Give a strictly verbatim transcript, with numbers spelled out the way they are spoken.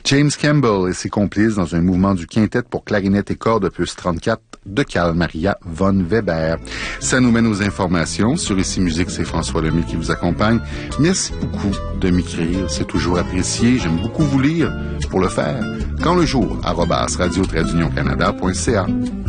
James Campbell et ses complices dans un mouvement du quintet pour clarinette et cordes opus trente-quatre de Carl Maria von Weber. Ça nous mène aux informations. Sur Ici Musique, c'est François Lemay qui vous accompagne. Merci beaucoup de m'écrire. C'est toujours apprécié. J'aime beaucoup vous lire. Pour le faire, quand le jour, arobase radio trait d'union canada point c a.